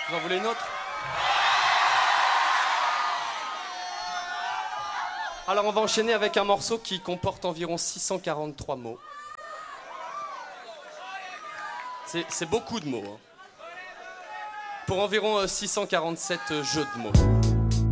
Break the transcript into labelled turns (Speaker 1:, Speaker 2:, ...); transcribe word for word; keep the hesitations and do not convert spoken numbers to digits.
Speaker 1: Vous en voulez une autre? Alors on va enchaîner avec un morceau qui comporte environ six cent quarante-trois mots. C'est, c'est beaucoup de mots, hein. Pour environ euh, six cent quarante-sept euh, jeux de mots.